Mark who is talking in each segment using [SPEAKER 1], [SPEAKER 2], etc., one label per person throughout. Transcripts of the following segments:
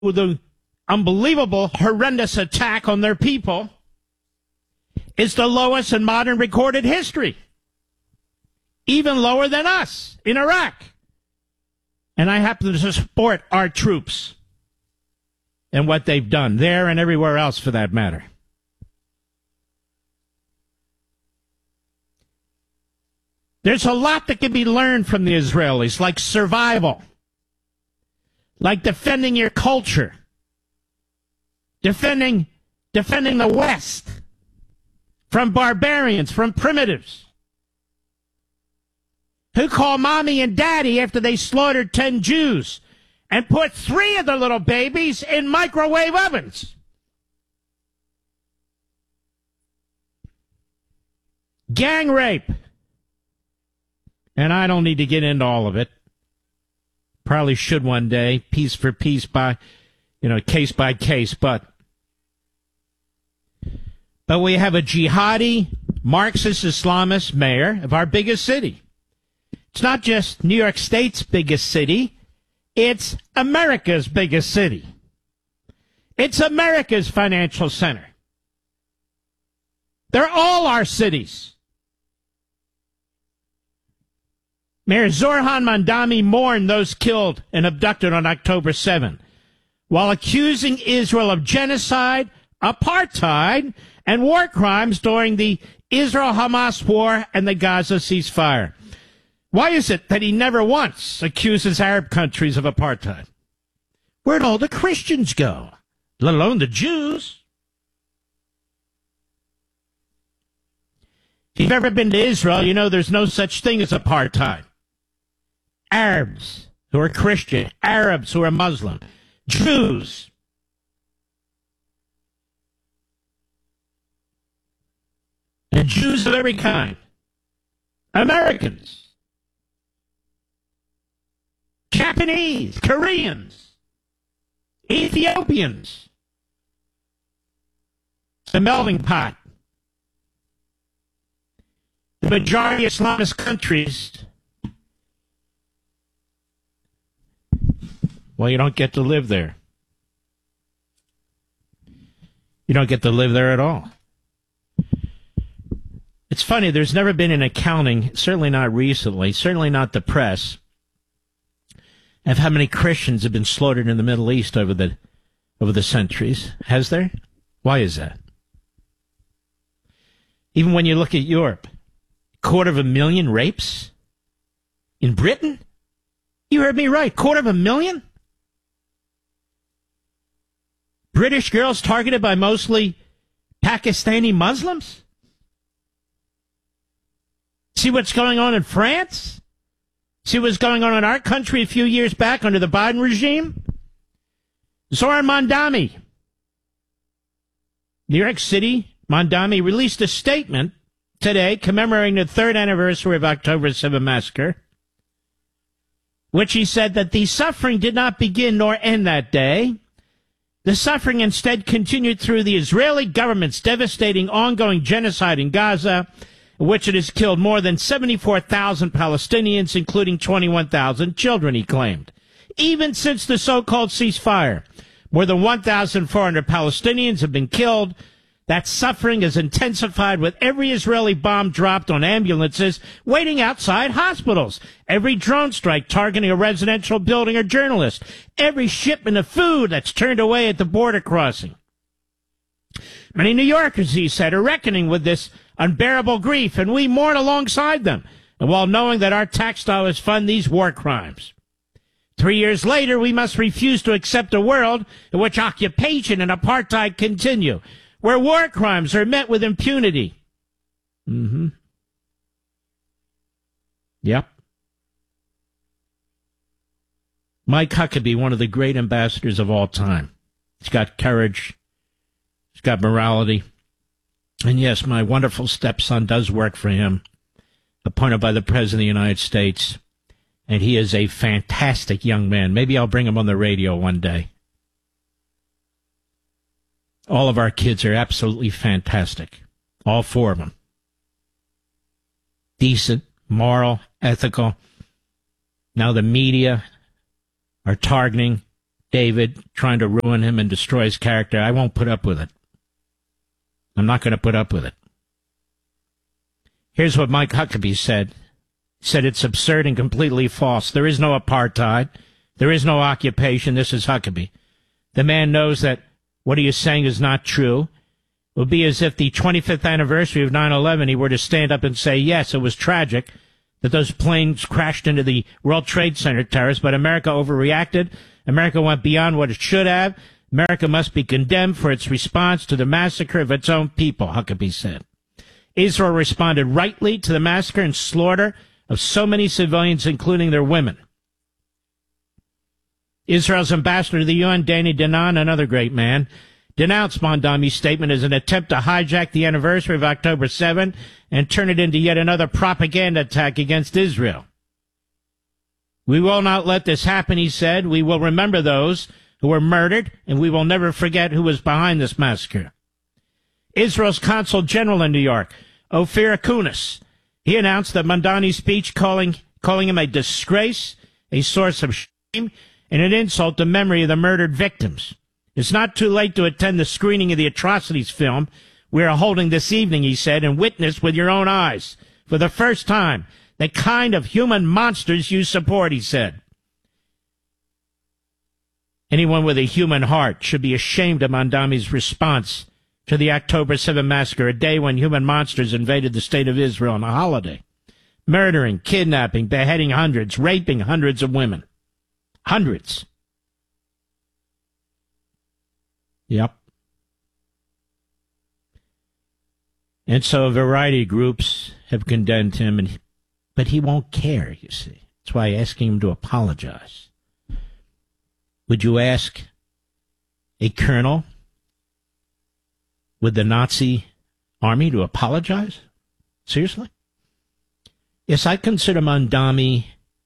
[SPEAKER 1] the unbelievable, horrendous attack on their people is the lowest in modern recorded history. Even lower than us in Iraq. And I happen to support our troops and what they've done there and everywhere else for that matter. There's a lot that can be learned from the Israelis, like survival, like defending your culture, defending the West from barbarians, from primitives who call mommy and daddy after they slaughtered 10 Jews and put 3 of the little babies in microwave ovens. Gang rape. And I don't need to get into all of it. Probably should one day, piece for piece case by case, but we have a jihadi, Marxist Islamist mayor of our biggest city. It's not just New York State's biggest city, it's America's biggest city. It's America's financial center. They're all our cities. Mayor Zohran Mamdani mourned those killed and abducted on October 7, while accusing Israel of genocide, apartheid, and war crimes during the Israel-Hamas war and the Gaza ceasefire. Why is it that he never once accuses Arab countries of apartheid? Where'd all the Christians go, let alone the Jews? If you've ever been to Israel, you know there's no such thing as apartheid. Arabs who are Christian, Arabs who are Muslim, Jews. And Jews of every kind. Americans. Japanese, Koreans, Ethiopians. It's a melting pot. The majority of Islamist countries, well, you don't get to live there. You don't get to live there at all. It's funny, there's never been an accounting, certainly not recently, certainly not the press, of how many Christians have been slaughtered in the Middle East over the centuries. Has there? Why is that? Even when you look at Europe, 250,000 rapes in Britain? You heard me right, 250,000? British girls targeted by mostly Pakistani Muslims? See what's going on in France? See what's going on in our country a few years back under the Biden regime? Zohran Mamdani, New York City, Mamdani released a statement today commemorating the 3rd anniversary of October 7 massacre, which he said that the suffering did not begin nor end that day. The suffering instead continued through the Israeli government's devastating ongoing genocide in Gaza, in which it has killed more than 74,000 Palestinians, including 21,000 children, he claimed. Even since the so-called ceasefire, more than 1,400 Palestinians have been killed. That suffering has intensified with every Israeli bomb dropped on ambulances waiting outside hospitals, every drone strike targeting a residential building or journalist, every shipment of food that's turned away at the border crossing. Many New Yorkers, he said, are reckoning with this unbearable grief, and we mourn alongside them, and while knowing that our tax dollars fund these war crimes. 3 years later, we must refuse to accept a world in which occupation and apartheid continue, where war crimes are met with impunity. Yep. Mike Huckabee, one of the great ambassadors of all time. He's got courage. He's got morality. And yes, my wonderful stepson does work for him, appointed by the President of the United States. And he is a fantastic young man. Maybe I'll bring him on the radio one day. All of our kids are absolutely fantastic. All 4 of them. Decent, moral, ethical. Now the media are targeting David trying to ruin him and destroy his character. I won't put up with it. I'm not going to put up with it. Here's what Mike Huckabee said. He said it's absurd and completely false. There is no apartheid. There is no occupation. This is Huckabee. The man knows that what he is saying is not true. It would be as if the 25th anniversary of 9/11, he were to stand up and say, yes, it was tragic that those planes crashed into the World Trade Center towers, but America overreacted. America went beyond what it should have. America must be condemned for its response to the massacre of its own people, Huckabee said. Israel responded rightly to the massacre and slaughter of so many civilians, including their women. Israel's ambassador to the UN, Danny Danon, another great man, denounced Mondami's statement as an attempt to hijack the anniversary of October 7 and turn it into yet another propaganda attack against Israel. We will not let this happen, he said. We will remember those who were murdered, and we will never forget who was behind this massacre. Israel's consul general in New York, Ophir Akunis, he announced that Mondami's speech calling him a disgrace, a source of shame, and an insult to memory of the murdered victims. It's not too late to attend the screening of the atrocities film we are holding this evening, he said, and witness with your own eyes, for the first time, the kind of human monsters you support, he said. Anyone with a human heart should be ashamed of Mondami's response to the October 7 massacre, a day when human monsters invaded the state of Israel on a holiday, murdering, kidnapping, beheading hundreds, raping hundreds of women. Hundreds. Yep. And so a variety of groups have condemned him, but he won't care, you see. That's why I'm asking him to apologize. Would you ask a colonel with the Nazi army to apologize? Seriously? Yes, I consider Mondami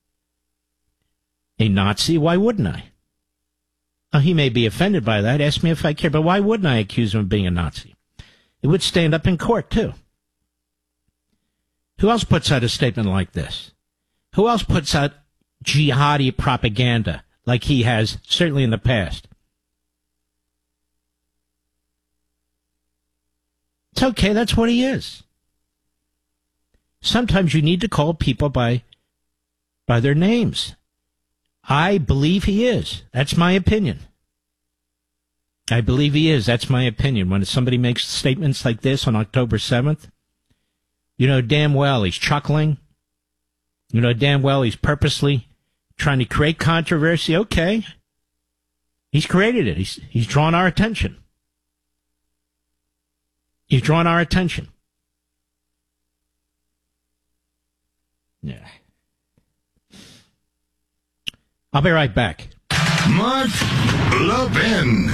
[SPEAKER 1] a Nazi. Why wouldn't I? Now, he may be offended by that. Ask me if I care. But why wouldn't I accuse him of being a Nazi? It would stand up in court, too. Who else puts out a statement like this? Who else puts out jihadi propaganda like he has, certainly in the past? It's okay. That's what he is. Sometimes you need to call people by their names. I believe he is. That's my opinion. I believe he is. That's my opinion. When somebody makes statements like this on October 7th, you know damn well he's chuckling. You know damn well he's purposely trying to create controversy. Okay. He's created it. He's drawn our attention. He's drawn our attention. Yeah. I'll be right back.
[SPEAKER 2] Mark Levin.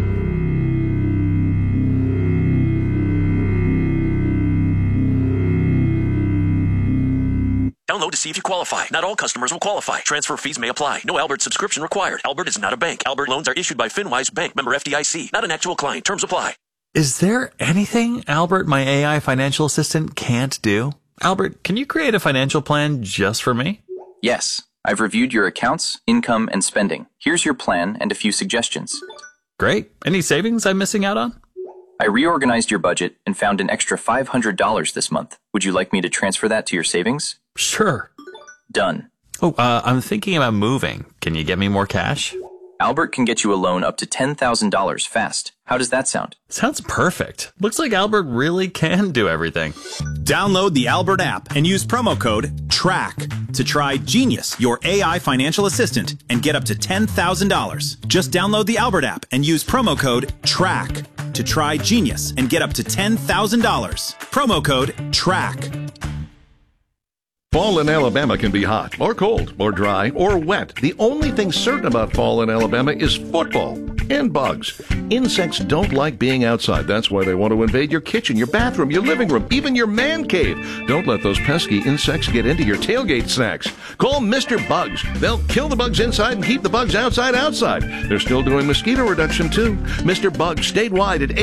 [SPEAKER 3] Download to see if you qualify. Not all customers will qualify. Transfer fees may apply. No Albert subscription required. Albert is not a bank. Albert loans are issued by FinWise Bank, member FDIC. Not an actual client. Terms apply.
[SPEAKER 4] Is there anything Albert, my AI financial assistant, can't do? Albert, can you create a financial plan just for me?
[SPEAKER 5] Yes. I've reviewed your accounts, income, and spending. Here's your plan and a few suggestions.
[SPEAKER 4] Great. Any savings I'm missing out on?
[SPEAKER 5] I reorganized your budget and found an extra $500 this month. Would you like me to transfer that to your savings?
[SPEAKER 4] Sure.
[SPEAKER 5] Done.
[SPEAKER 4] Oh, I'm thinking about moving. Can you get me more cash?
[SPEAKER 5] Albert can get you a loan up to $10,000 fast. How does that sound?
[SPEAKER 4] Sounds perfect. Looks like Albert really can do everything.
[SPEAKER 6] Download the Albert app and use promo code TRACK to try Genius, your AI financial assistant, and get up to $10,000. Just download the Albert app and use promo code TRACK to try Genius and get up to $10,000. Promo code TRACK.
[SPEAKER 7] Fall in Alabama can be hot, or cold, or dry, or wet. The only thing certain about fall in Alabama is football and bugs. Insects don't like being outside. That's why they want to invade your kitchen, your bathroom, your living room, even your man cave. Don't let those pesky insects get into your tailgate snacks. Call Mr. Bugs. They'll kill the bugs inside and keep the bugs outside. They're still doing mosquito reduction, too. Mr. Bugs statewide at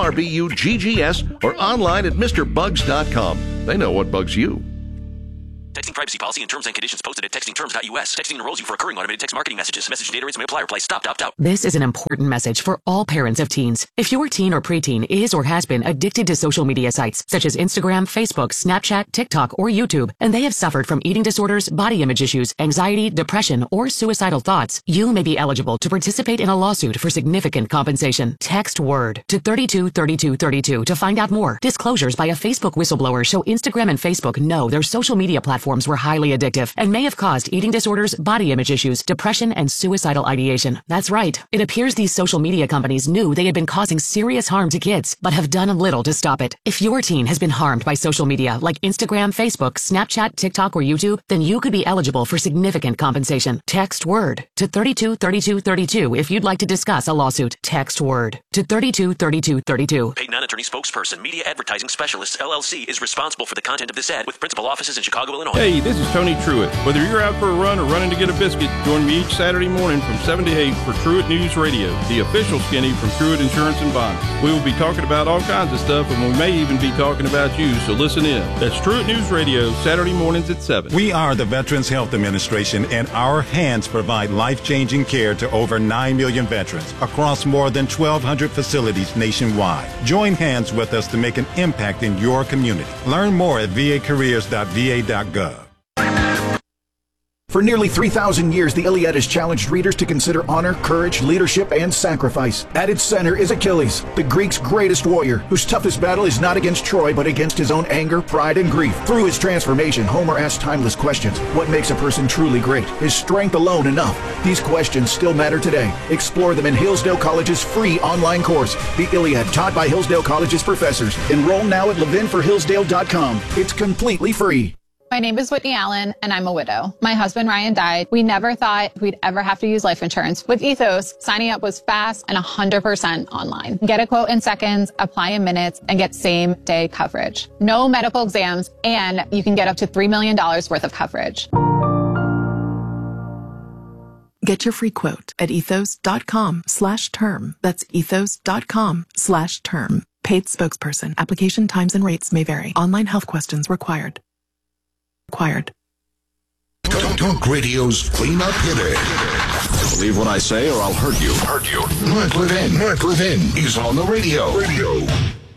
[SPEAKER 7] 844-MRBU-GGS or online at MrBugs.com. They know what bugs you.
[SPEAKER 3] Texting privacy policy and terms and conditions posted at textingterms.us. Texting enrolls you for recurring automated text marketing messages. Message data rates may apply. Reply stop, opt out.
[SPEAKER 8] This is an important message for all parents of teens. If your teen or preteen is or has been addicted to social media sites such as Instagram, Facebook, Snapchat, TikTok, or YouTube, and they have suffered from eating disorders, body image issues, anxiety, depression, or suicidal thoughts, you may be eligible to participate in a lawsuit for significant compensation. Text WORD to 323232 to find out more. Disclosures by a Facebook whistleblower show Instagram and Facebook know their social media platforms were highly addictive and may have caused eating disorders, body image issues, depression, and suicidal ideation. That's right. It appears these social media companies knew they had been causing serious harm to kids, but have done little to stop it. If your teen has been harmed by social media like Instagram, Facebook, Snapchat, TikTok, or YouTube, then you could be eligible for significant compensation. Text WORD to 323232 if you'd like to discuss a lawsuit. Text WORD to 323232.
[SPEAKER 3] Paid non-attorney spokesperson, Media Advertising Specialists, LLC, is responsible for the content of this ad with principal offices in Chicago, Illinois.
[SPEAKER 9] Hey, this is Tony Truitt. Whether you're out for a run or running to get a biscuit, join me each Saturday morning from 7 to 8 for Truitt News Radio, the official skinny from Truitt Insurance and Bond. We will be talking about all kinds of stuff, and we may even be talking about you, so listen in. That's Truitt News Radio, Saturday mornings at 7.
[SPEAKER 10] We are the Veterans Health Administration, and our hands provide life-changing care to over 9 million veterans across more than 1,200 facilities nationwide. Join hands with us to make an impact in your community. Learn more at vacareers.va.gov.
[SPEAKER 11] For nearly 3,000 years, the Iliad has challenged readers to consider honor, courage, leadership, and sacrifice. At its center is Achilles, the Greeks' greatest warrior, whose toughest battle is not against Troy, but against his own anger, pride, and grief. Through his transformation, Homer asks timeless questions. What makes a person truly great? Is strength alone enough? These questions still matter today. Explore them in Hillsdale College's free online course, The Iliad, taught by Hillsdale College's professors. Enroll now at levinforhillsdale.com. It's completely free.
[SPEAKER 12] My name is Whitney Allen, and I'm a widow. My husband, Ryan, died. We never thought we'd ever have to use life insurance. With Ethos, signing up was fast and 100% online. Get a quote in seconds, apply in minutes, and get same-day coverage. No medical exams, and you can get up to $3 million worth of coverage.
[SPEAKER 13] Get your free quote at ethos.com/term. That's ethos.com/term. Paid spokesperson. Application times and rates may vary. Online health questions required.
[SPEAKER 2] Talk Radio's cleanup hitter.
[SPEAKER 14] Believe what I say or I'll hurt you.
[SPEAKER 2] Mark Levin is on the radio.